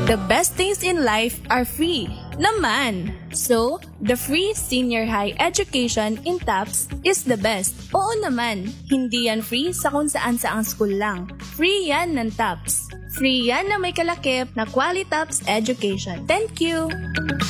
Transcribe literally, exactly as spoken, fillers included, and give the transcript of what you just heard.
The best things in life are free naman. So, the free senior high education in TAPS is the best. Oo naman, hindi yan free sa kung saan saang school lang. Free yan ng TAPS. Free yan na may kalakip na Quality TAPS education. Thank you!